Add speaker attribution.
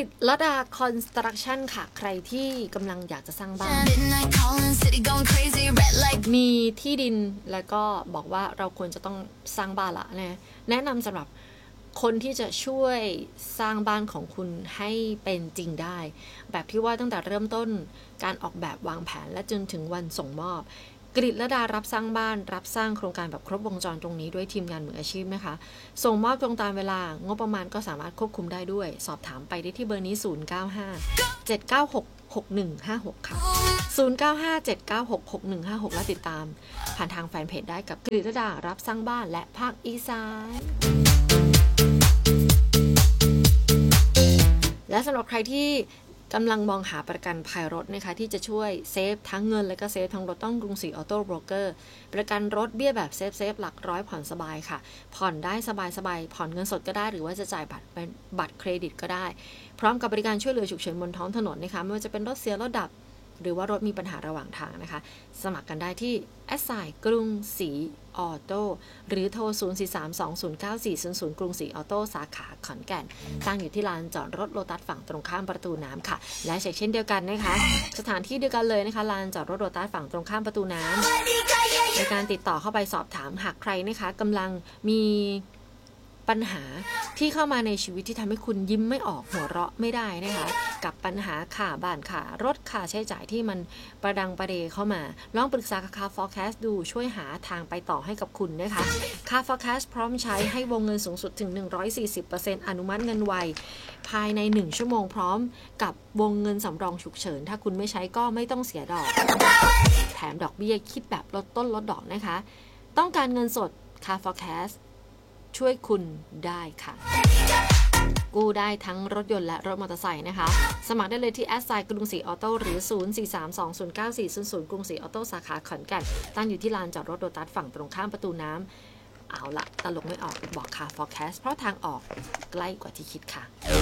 Speaker 1: ฤลดาคอนสตรักชั่นค่ะใครที่กำลังอยากจะสร้างบ้านมีที่ดินแล้วก็บอกว่าเราควรจะต้องสร้างบ้านละนะแนะนำสำหรับคนที่จะช่วยสร้างบ้านของคุณให้เป็นจริงได้แบบที่ว่าตั้งแต่เริ่มต้นการออกแบบวางแผนและจนถึงวันส่งมอบกฤษลดารับสร้างบ้านรับสร้างโครงการแบบครบวงจรตรงนี้ด้วยทีมงานมืออาชีพนะคะส่งมอบตรงตามเวลางบประมาณก็สามารถควบคุมได้ด้วยสอบถามไปได้ที่เบอร์นี้0957966156ค่ะ0957966156และติดตามผ่านทางแฟนเพจได้กับกฤษลดารับสร้างบ้านและภาคอีสานและสำหรับใครที่กำลังมองหาประกันภัยรถนะคะที่จะช่วยเซฟทั้งเงินและก็เซฟทั้งรถต้องกรุงศรีออโต้โบรกเกอร์ประกันรถเบี้ยแบบเซฟหลักร้อยผ่อนสบายค่ะผ่อนได้สบายผ่อนเงินสดก็ได้หรือว่าจะจ่ายบัตรเครดิตก็ได้พร้อมกับบริการช่วยเหลือฉุกเฉินบนท้องถนนนะคะไม่ว่าจะเป็นรถเสียรถดับหรือว่ารถมีปัญหาระหว่างทางนะคะสมัครกันได้ที่กรุงศรีออโต้หรือโทร0432094000กรุงศรีออโต้สาขาขอนแก่นตั้งอยู่ที่ลานจอดรถโลตัสฝั่งตรงข้ามประตูน้ำค่ะและเช่นเดียวกันนะคะสถานที่เดียวกันเลยนะคะลานจอดรถโลตัสฝั่งตรงข้ามประตูน้ำในการติดต่อเข้าไปสอบถามหากใครนะคะกำลังมีปัญหาที่เข้ามาในชีวิตที่ทำให้คุณยิ้มไม่ออกหัวเราะไม่ได้นะคะกับปัญหาค่าบ้านค่ารถค่าใช้จ่ายที่มันประดังประเดเข้ามาลองปรึกษากับ Car Forecast ดูช่วยหาทางไปต่อให้กับคุณนะคะ Car Forecast พร้อมใช้ให้วงเงินสูงสุดถึง 140% อนุมัติเงินไวภายใน1ชั่วโมงพร้อมกับวงเงินสำรองฉุกเฉินถ้าคุณไม่ใช้ก็ไม่ต้องเสียดอกแถมดอกเบี้ยคิดแบบลดต้นลดดอกนะคะต้องการเงินสด Car Forecastช่วยคุณได้ค่ะกู้ได้ทั้งรถยนต์และรถมอเตอร์ไซค์นะคะสมัครได้เลยที่กรุงศรีออโต้หรือ0432094000กรุงศรีออโต้สาขาขอนแก่นตั้งอยู่ที่ลานจอดรถโลตัสฝั่งตรงข้ามประตูน้ำเอาละตลกไม่ออกบอกค่ะ Forecast เพราะทางออกใกล้กว่าที่คิดค่ะ